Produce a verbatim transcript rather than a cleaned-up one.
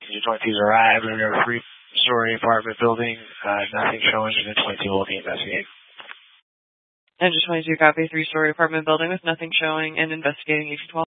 Engine twenty-two's arrived in a three-story apartment building. Uh, nothing showing. Engine twenty-two will be investigating. Engine twenty-two, copy. Three-story apartment building with nothing showing and investigating. Agent twelve.